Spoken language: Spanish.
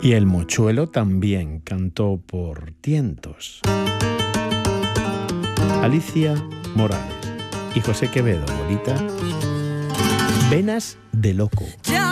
Y el mochuelo también cantó por tientos. Alicia Morales y José Quevedo, Bolita. Venas de loco.